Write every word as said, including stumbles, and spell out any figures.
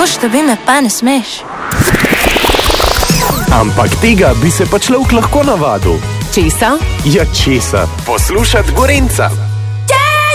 Koš, da bi me pa ne smeš. Ampak tega bi se pa človek lahko navadil. Česa? Ja, česa? Poslušat Gorenjca.